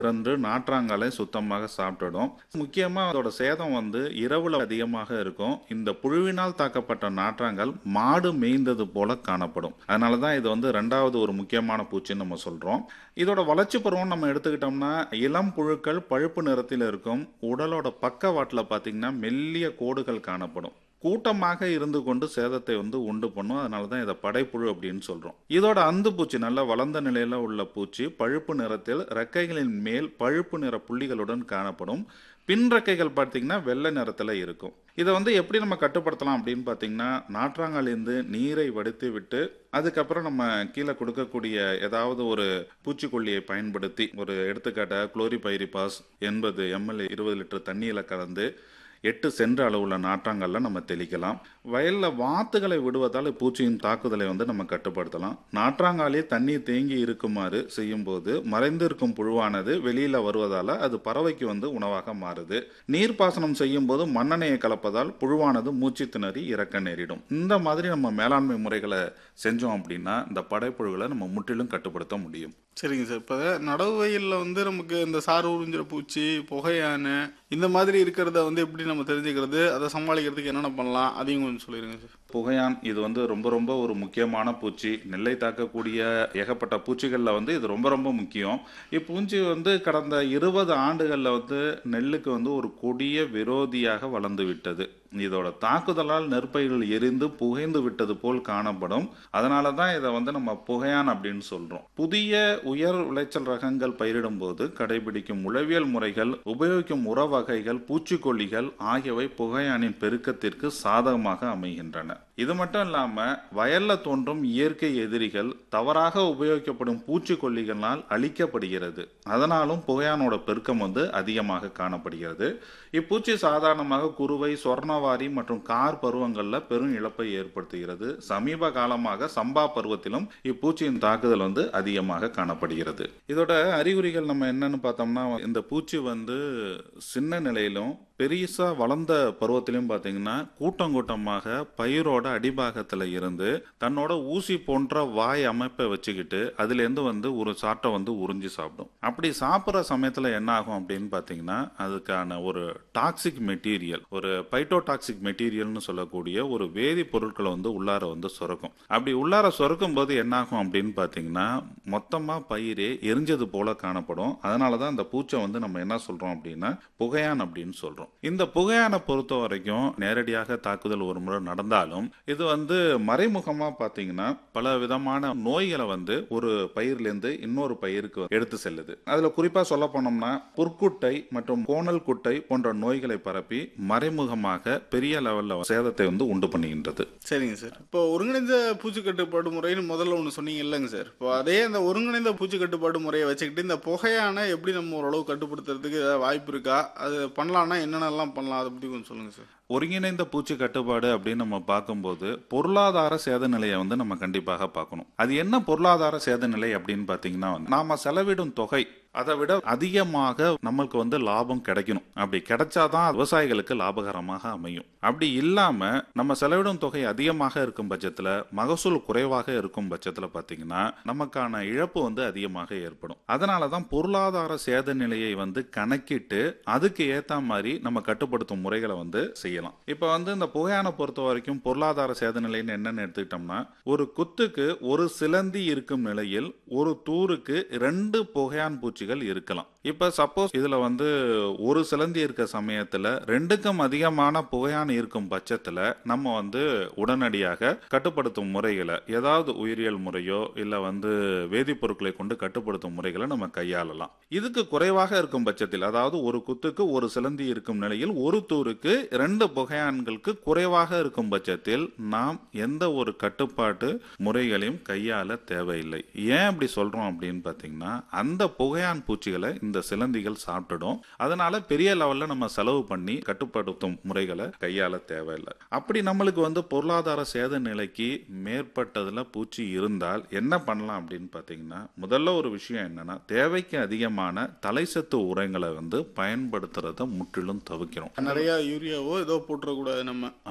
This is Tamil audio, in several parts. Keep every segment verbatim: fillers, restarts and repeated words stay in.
ரெண்டு நாற்றாங்காலை சுத்தமாக சாப்பிட்டுடும். முக்கியமா அதோட சேதம் வந்து இரவுல அதிகமாக இருக்கும். இந்த புழுவினால் தாக்கப்பட்ட நாற்றாங்கால் மாடு மேய்ந்தது போல காணப்படும். அதனால தான் இது வந்து இரண்டாவது ஒரு முக்கியமான பூச்சின்னு நம்ம சொல்றோம். இதோட வளர்ச்சி பருவம் நம்ம எடுத்துக்கிட்டோம்னா, இளம் புழுக்கள் பழுப்பு நிறத்தில் இருக்கும். உடலோட பக்கவாட்டுல பார்த்தீங்கன்னா மெல்லிய கோடுகள் காணப்படும். கூட்டமாக இருந்து கொண்டு சேதத்தை வந்து உண்டு பண்ணும். அதனால தான் இதை படைப்புழு அப்படின்னு சொல்றோம். இதோட அந்து பூச்சி நல்ல வளர்ந்த நிலையில உள்ள பூச்சி பழுப்பு நிறத்தில் ரெக்கைகளின் மேல் பழுப்பு நிற புள்ளிகளுடன் காணப்படும். பின் ரெக்கைகள் பார்த்தீங்கன்னா வெள்ளை நிறத்துல இருக்கும். இதை வந்து எப்படி நம்ம கட்டுப்படுத்தலாம் அப்படின்னு பார்த்தீங்கன்னா, நாற்றாங்காலிருந்து நீரை வடித்து விட்டு அதுக்கப்புறம் நம்ம கீழே கொடுக்கக்கூடிய ஏதாவது ஒரு பூச்சிக்கொல்லியை பயன்படுத்தி, ஒரு எடுத்துக்காட்ட குளோரிபைரிபாஸ் எண்பது எம்எல் இருபது லிட்டர் தண்ணியில கலந்து எட்டு சென்ற அளவுள்ள நாற்றாங்கல்ல நம்ம தெளிக்கலாம். வயலில் வாத்துகளை விடுவதால் பூச்சியின் தாக்குதலை வந்து நம்ம கட்டுப்படுத்தலாம். நாற்றாங்காலே தண்ணீர் தேங்கி இருக்குமாறு செய்யும்போது மறைந்திருக்கும் புழுவானது வெளியில் வருவதால் அது பறவைக்கு வந்து உணவாக மாறுது. நீர்ப்பாசனம் செய்யும் போது மண்ணெண்ணெயை கலப்பதால் புழுவானது மூச்சு திணறி இறக்க நேரிடும். இந்த மாதிரி நம்ம மேலாண்மை முறைகளை செஞ்சோம் அப்படின்னா இந்த படைப்புழுகளை நம்ம முற்றிலும் கட்டுப்படுத்த முடியும். சரிங்க சார். இப்போ நடவு வயலில் வந்து நமக்கு இந்த சாறு உறிஞ்சிற பூச்சி, புகையானை இந்த மாதிரி இருக்கிறத வந்து எப்படி நம்ம தெரிஞ்சுக்கிறது, அதை சமாளிக்கிறதுக்கு என்னென்ன பண்ணலாம், அதையும் கொஞ்சம் சொல்லிடுங்க சார். புகையான் இது வந்து ரொம்ப ரொம்ப ஒரு முக்கியமான பூச்சி. நெல்லை தாக்கக்கூடிய ஏகப்பட்ட பூச்சிகளில் வந்து இது ரொம்ப ரொம்ப முக்கியம். இப்பூச்சி வந்து கடந்த இருபது ஆண்டுகளில் வந்து நெல்லுக்கு வந்து ஒரு கொடிய விரோதியாக வளர்ந்து விட்டது. இதோட தாக்குதலால் நெற்பயிர்கள் எரிந்து புகைந்து விட்டது போல் காணப்படும். அதனால தான் இதை வந்து நம்ம புகையான் அப்படின்னு சொல்றோம். புதிய உயர் விளைச்சல் ரகங்கள் பயிரிடும் போது கடைபிடிக்கும் உளவியல் முறைகள், உபயோகிக்கும் உர வகைகள், பூச்சிக்கொல்லிகள் ஆகியவை புகையானின் பெருக்கத்திற்கு சாதகமாக அமைகின்றன. இது மட்டும் இல்லாம வயல்ல தோன்றும் இயற்கை எதிரிகள் தவறாக உபயோகிக்கப்படும் பூச்சிக்கொல்லிகளால் அழிக்கப்படுகிறது. அதனாலும் புகையானோட பெருக்கம் வந்து அதிகமாக காணப்படுகிறது. இப்பூச்சி சாதாரணமாக குறுவை, சொர்ணவாரி மற்றும் கார் பருவங்கள்ல பெரும் இழப்பை ஏற்படுத்துகிறது. சமீப காலமாக சம்பா பருவத்திலும் இப்பூச்சியின் தாக்குதல் வந்து அதிகமாக காணப்படுகிறது. இதோட அறிகுறிகள் நம்ம என்னன்னு பார்த்தோம்னா, இந்த பூச்சி வந்து சின்ன நிலையிலும் பெரிசா வளர்ந்த பருவத்திலையும் பார்த்தீங்கன்னா கூட்டம் கூட்டமாக பயிரோட அடிபாகத்தில் இருந்து தன்னோட ஊசி போன்ற வாய் அமைப்பை வச்சுக்கிட்டு அதுலேருந்து வந்து ஒரு சாட்டை வந்து உறிஞ்சி சாப்பிடும். அப்படி சாப்பிட்ற சமயத்தில் என்ன ஆகும் அப்படின்னு பார்த்தீங்கன்னா, அதுக்கான ஒரு டாக்ஸிக் மெட்டீரியல், ஒரு பைட்டோடாக்சிக் மெட்டீரியல்னு சொல்லக்கூடிய ஒரு வேதி பொருட்களை வந்து உள்ளார வந்து சுரக்கும். அப்படி உள்ளார சுரக்கும் போது என்ன ஆகும் அப்படின்னு பார்த்தீங்கன்னா, மொத்தமாக பயிரே எரிஞ்சது போல காணப்படும். அதனால தான் அந்த பூச்சை வந்து நம்ம என்ன சொல்றோம் அப்படின்னா புகையான் அப்படின்னு சொல்றோம். இந்த புகையானை பொறுத்த வரைக்கும் நேரடியாக தாக்குதல் ஒரு முறை நடந்தாலும் இது வந்து மறைமுகமா பாத்தீங்கன்னா பல விதமான நோய்களை வந்து ஒரு பயிர்லேருந்து இன்னொரு பயிருக்கு எடுத்து செல்லுது. அதுல குறிப்பா சொல்ல போனோம்னா புற்குட்டை மற்றும் கோணல் குட்டை போன்ற நோய்களை பரப்பி மறைமுகமாக பெரிய லெவல்ல சேதத்தை வந்து உண்டு பண்ணுகின்றது. சரிங்க சார். இப்போ ஒருங்கிணைந்த பூச்சி கட்டுப்பாடு முறைன்னு முதல்ல ஒன்று சொன்னீங்க இல்லைங்க சார். இப்போ அதே அந்த ஒருங்கிணைந்த பூச்சி கட்டுப்பாடு முறையை வச்சுக்கிட்டு இந்த புகையான எப்படி நம்ம ஓரளவு கட்டுப்படுத்துறதுக்கு ஏதாவது வாய்ப்பு இருக்கா? அது பண்ணலாம்னா என்னென்னலாம் பண்ணலாம், அதை பற்றி கொஞ்சம் சொல்லுங்க சார். ஒருங்கிணைந்த பூச்சி கட்டுப்பாடு அப்படின்னு நம்ம பார்க்கும்போது பொருளாதார சேத நிலையை வந்து நம்ம கண்டிப்பாக பார்க்கணும். அது என்ன பொருளாதார சேத நிலை அப்படின்னு பார்த்தீங்கன்னா, நாம செலவிடும் தொகை அதை விட அதிகமாக நம்மளுக்கு வந்து லாபம் கிடைக்கணும். அப்படி கிடைச்சாதான் விவசாயிகளுக்கு லாபகரமாக அமையும். அப்படி இல்லாம நம்ம செலவிடும் தொகை அதிகமாக இருக்கும் பட்சத்துல மகசூல் குறைவாக இருக்கும் பட்சத்துல பாத்தீங்கன்னா நமக்கான இழப்பு வந்து அதிகமாக ஏற்படும். அதனாலதான் பொருளாதார சேத நிலையை வந்து கணக்கிட்டு அதுக்கு ஏத்த மாதிரி நம்ம கட்டுப்படுத்தும் முறைகளை வந்து செய்யலாம். இப்ப வந்து இந்த புகையானை பொறுத்த வரைக்கும் பொருளாதார சேத நிலைன்னு என்னன்னு எடுத்துக்கிட்டோம்னா, ஒரு குத்துக்கு ஒரு சிலந்தி இருக்கும் நிலையில் ஒரு தூருக்கு ரெண்டு புகையான் பூச்சி இருக்கலாம். இப்ப சப்போஸ் இதுல வந்து ஒரு சிலந்தி இருக்க சமயத்துல ரெண்டுக்கும் அதிகமான புகையான் இருக்கும் பட்சத்துல நம்ம வந்து உடனடியாக கட்டுப்படுத்தும் முறைகளை, ஏதாவது உயிரியல் முறையோ இல்ல வந்து வேதிப்பொருட்களை கொண்டு கட்டுப்படுத்தும் முறைகளை நம்ம கையாளலாம். இதுக்கு குறைவாக இருக்கும் பட்சத்தில், அதாவது ஒரு குத்துக்கு ஒரு சிலந்தி இருக்கும் நிலையில் ஒரு தூருக்கு ரெண்டு புகையான்களுக்கு குறைவாக இருக்கும் பட்சத்தில் நாம் எந்த ஒரு கட்டுப்பாட்டு முறைகளையும் கையாள தேவையில்லை. ஏன் அப்படி சொல்றோம் அப்படின்னு பாத்தீங்கன்னா, அந்த புகையான் பூச்சிகளை இந்த சிலந்திகள் சாப்பிட்டுடும். அதனால பெரிய லெவல்ல நம்ம செலவு பண்ணி கட்டுப்படுத்தும் முறைகளை கையாள தேவையில்லை. அப்படி நம்மளுக்கு வந்து பொருளாதார சேத நிலைக்கு மேற்பட்டதுல பூச்சி இருந்தால் என்ன பண்ணலாம் அப்படின்னு பாத்தீங்கன்னா, முதல்ல ஒரு விஷயம் என்னன்னா, தேவைக்கு அதிகமான தலைச்சத்து உரங்களை வந்து பயன்படுத்துறத முற்றிலும் தவிர்க்கணும். நிறைய யூரியாவோ ஏதோ போட்டுறக்கூடாது நம்ம. ஆமா,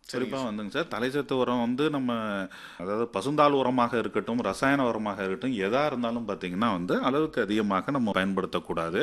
குறிப்பா வந்துங்க சார், தலைச்சத்து உரம் வந்து நம்ம அதாவது பசுந்தாள் உரமாக இருக்கட்டும், ரசாயன உரமாக இருக்கட்டும், எதா இருந்தாலும் பார்த்தீங்கன்னா வந்து அளவுக்கு அதிகமாக நம்ம பயன்படுத்தக்கூடாது.